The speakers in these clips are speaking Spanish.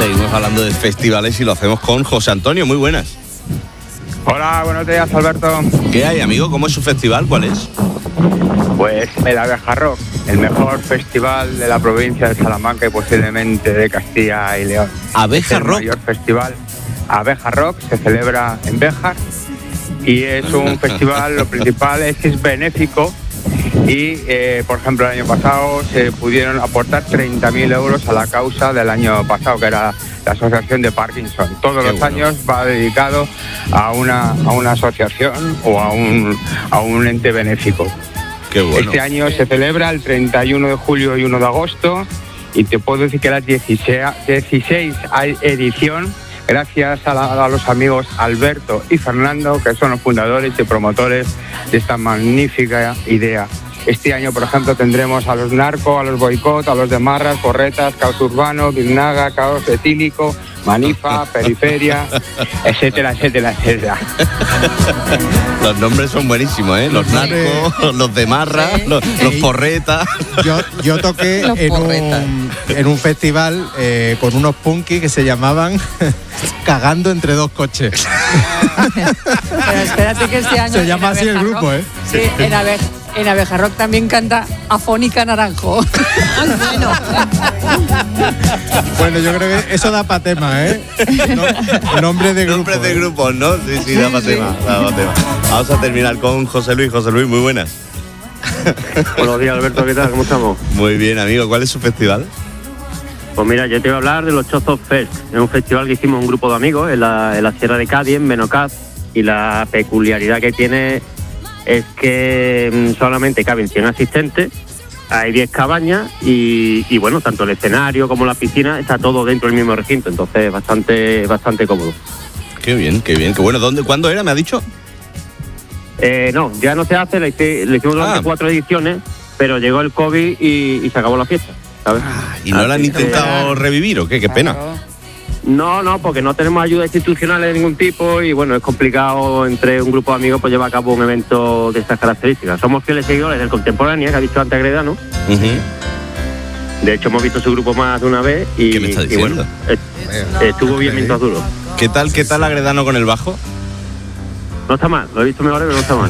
Seguimos hablando de festivales y lo hacemos con José Antonio. Muy buenas. Hola, buenos días, Alberto. ¿Qué hay, amigo? ¿Cómo es su festival? ¿Cuál es? Pues el Abeja Rock, el mejor festival de la provincia de Salamanca y posiblemente de Castilla y León. Abeja Rock. El mayor festival Abeja Rock se celebra en Béjar y es un festival, lo principal es que es benéfico y, por ejemplo, el año pasado se pudieron aportar 30.000 euros a la causa del año pasado, que era la Asociación de Parkinson. Todos los años va dedicado a una asociación o a un ente benéfico. Qué bueno. Este año se celebra el 31 de julio y 1 de agosto y te puedo decir que la 16 edición, gracias a los amigos Alberto y Fernando, que son los fundadores y promotores de esta magnífica idea. Este año, por ejemplo, tendremos a los Narco, a los Boicot, a los de Marras, Porretas, Caos Urbano, Biznaga, Caos Etílico, Manifa, Periferia, etcétera, etcétera, etcétera. Los nombres son buenísimos, ¿eh? Los Narco, los de Marras, los Porretas. Yo toqué en un festival con unos punkis que se llamaban Cagando entre dos coches. Pero espérate que este año... Se llama así el grupo, ¿eh? Sí, en Abeja Rock también canta Afónica Naranjo. Bueno, yo creo que eso da para tema, ¿eh? Nombre de grupo. Nombres de grupos, ¿no? Sí, da para tema. Vamos a terminar con José Luis. José Luis, muy buenas. Buenos días, Alberto, ¿qué tal? ¿Cómo estamos? Muy bien, amigo. ¿Cuál es su festival? Pues mira, yo te voy a hablar de los Chozos Fest. Es un festival que hicimos un grupo de amigos en la Sierra de Cádiz, en Benocaz, y la peculiaridad que tiene es que solamente caben 100 asistentes, hay 10 cabañas y bueno, tanto el escenario como la piscina está todo dentro del mismo recinto, entonces bastante cómodo. Qué bien, qué bueno. ¿Cuándo era, me ha dicho? No, ya no se hace, le hicimos durante 4 ediciones, pero llegó el COVID y se acabó la fiesta, ¿sabes? ¿Y no la han intentado revivir o qué? Qué pena. No, porque no tenemos ayuda institucional de ningún tipo y bueno, es complicado entre un grupo de amigos pues llevar a cabo un evento de estas características. Somos fieles seguidores del Contemporánea, que ha dicho antes Agredano. De hecho, hemos visto su grupo más de una vez y, ¿qué me está diciendo? Y bueno, estuvo bien mientras duró. ¿Qué tal Agredano con el bajo? No está mal, lo he visto mejor, pero no está mal.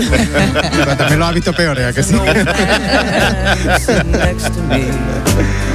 Pero también lo has visto peor, ¿eh? ¿A que sí?